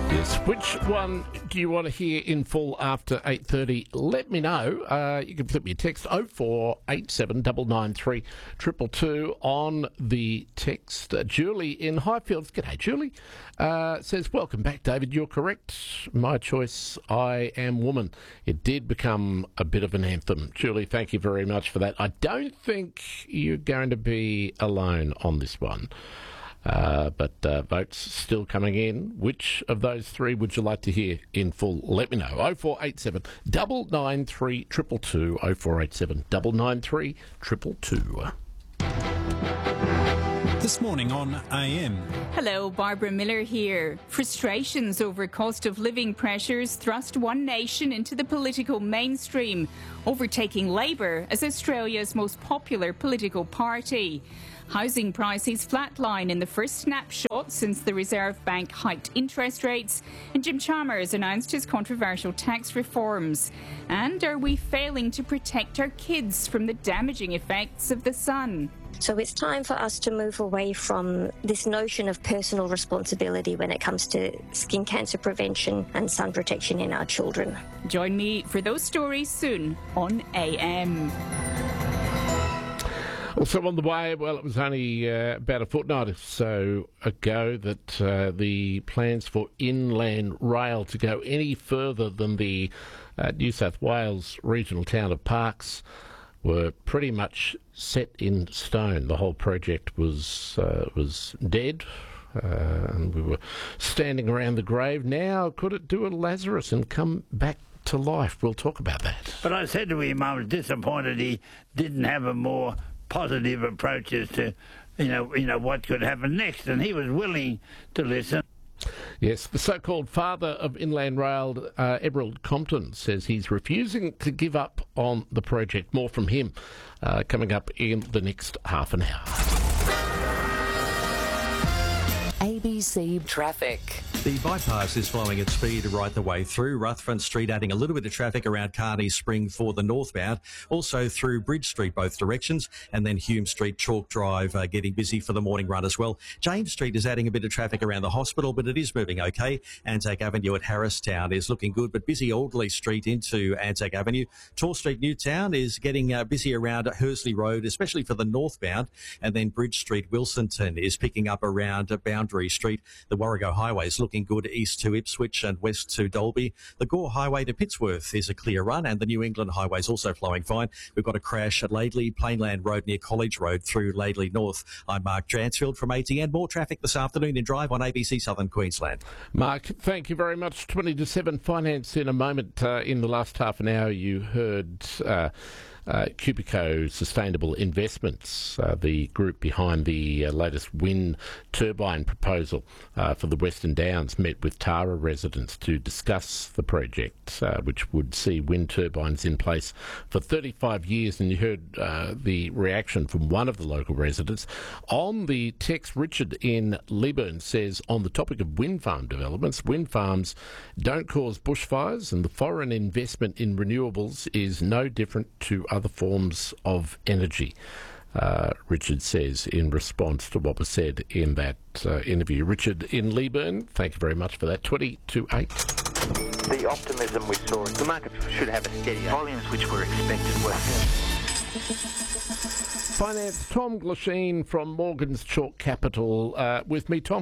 Yes, which one do you want to hear in full after 8:30? Let me know. You can flip me a text 0487 993 222 on the text. Julie in Highfields. G'day, Julie. Says, welcome back, David. You're correct. My choice, I Am Woman. It did become a bit of an anthem. Julie, thank you very much for that. I don't think you're going to be alone on this one. But votes still coming in. Which of those three would you like to hear in full? Let me know. 0487 993 222. 0487 993 222. This morning on AM. Hello, Barbara Miller here. Frustrations over cost of living pressures thrust One Nation into the political mainstream, overtaking Labour as Australia's most popular political party. Housing prices flatline in the first snapshot since the Reserve Bank hiked interest rates, and Jim Chalmers announced his controversial tax reforms. And are we failing to protect our kids from the damaging effects of the sun? So it's time for us to move away from this notion of personal responsibility when it comes to skin cancer prevention and sun protection in our children. Join me for those stories soon on AM. Also on the way, well, it was only about a fortnight or so ago that the plans for Inland Rail to go any further than the New South Wales regional town of Parkes were pretty much set in stone. The whole project was dead, and we were standing around the grave. Now, could it do a Lazarus and come back to life? We'll talk about that. But I said to him I was disappointed he didn't have a more positive approaches to, what could happen next, and he was willing to listen. Yes, the so-called father of Inland Rail, Everald Compton, says he's refusing to give up on the project. More from him coming up in the next half an hour. ABC Traffic. The bypass is flowing at speed right the way through Ruthven Street, adding a little bit of traffic around Carney Spring for the northbound, also through Bridge Street both directions, and then Hume Street, Chalk Drive getting busy for the morning run as well. James Street is adding a bit of traffic around the hospital, but it is moving okay. Anzac Avenue at Harristown is looking good, but busy Audley Street into Anzac Avenue. Tor Street, Newtown is getting busy around Hursley Road, especially for the northbound, and then Bridge Street, Wilsonton is picking up around Boundary Street. The Warrego Highway is looking good east to Ipswich and west to Dalby. The Gore Highway to Pittsworth is a clear run, and the New England Highway is also flowing fine. We've got a crash at Laidley, Plainland Road near College Road through Laidley North. I'm Mark Dransfield from ATN. More traffic this afternoon in Drive on ABC Southern Queensland. Mark, thank you very much. 20 to 7 finance in a moment. In the last half an hour, you heard Cubico Sustainable Investments, the group behind the latest wind turbine proposal for the Western Downs, met with Tara residents to discuss the project, which would see wind turbines in place for 35 years. And you heard the reaction from one of the local residents. On the text, Richard in Leeburn says, on the topic of wind farm developments, wind farms don't cause bushfires, and the foreign investment in renewables is no different to other forms of energy, Richard says in response to what was said in that interview. Richard in Leeburn, thank you very much for that. 20 to 8. The optimism we saw, the market should have a steady volumes which were expected were. Finance, Tom Glasheen from Morgan's Chalk Capital with me. Tom,